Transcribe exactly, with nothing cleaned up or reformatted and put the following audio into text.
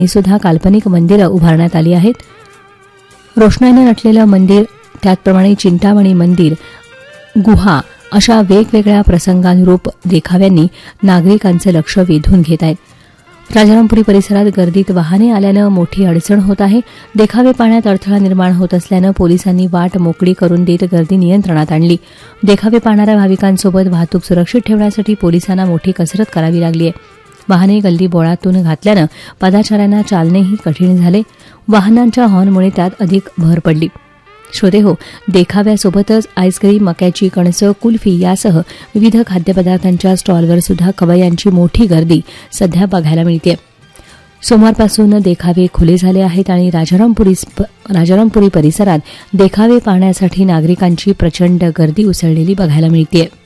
सुद्धा काल्पनिक मंदिरं उभारण्यात आली आहेत. रोषणाईने नटलेलं मंदिर, त्याचप्रमाणे चिंतामणी मंदिर, गुहा अशा वेगवेगळ्या प्रसंगानुरूप देखाव्यांनी नागरिकांचं लक्ष वेधून घेत आहेत. राजारामपुरी परिसरात गर्दीत वाहने आल्यानं मोठी अडचण होत आहे. देखावे पाहण्यात अडथळा निर्माण होत असल्यानं पोलिसांनी वाट मोकळी करून देत गर्दी नियंत्रणात आणली. देखावे पाहणाऱ्या भाविकांसोबत वाहतूक सुरक्षित ठेवण्यासाठी पोलिसांना मोठी कसरत करावी लागली आहे. वाहने गल्ली बोळातून घातल्यानं पादचाऱ्यांना चालणेही कठीण झाले. वाहनांच्या हॉर्नमुळे त्यात अधिक भर पडली. श्रोतेहो, देखाव्यासोबतच आईस्क्रीम, मक्याची कणसं, कुल्फी यासह विविध खाद्यपदार्थांच्या स्टॉलवर सुद्धा खवय्यांची मोठी गर्दी सध्या बघायला मिळते. सोमवारपासून देखावे खुले झाले आहेत आणि राजारामपुरी राजारामपुरी परिसरात देखावे पाहण्यासाठी नागरिकांची प्रचंड गर्दी उसळलेली बघायला मिळते.